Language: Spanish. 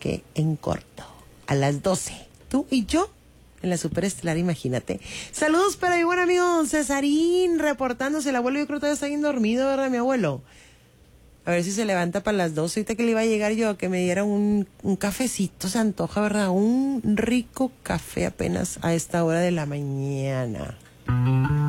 que en corto, a las 12, tú y yo en la Superestelar, imagínate. Saludos para mi buen amigo Cesarín, reportándose. El abuelo yo creo que todavía está bien dormido, ¿verdad, mi abuelo? A ver si se levanta para las 12. Ahorita que le iba a llegar yo, que me diera un cafecito, se antoja, ¿verdad? Un rico café apenas a esta hora de la mañana.